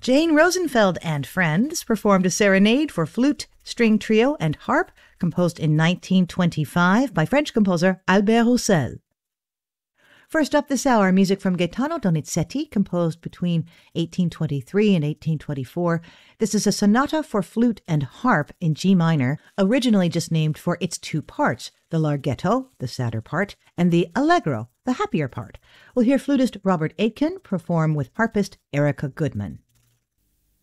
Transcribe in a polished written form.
Jane Rosenfeld and Friends performed a serenade for flute, string trio, and harp, composed in 1925 by French composer Albert Roussel. First up this hour, music from Gaetano Donizetti, composed between 1823 and 1824. This is a sonata for flute and harp in G minor, originally just named for its two parts, the larghetto, the sadder part, and the allegro, the happier part. We'll hear flutist Robert Aitken perform with harpist Erica Goodman.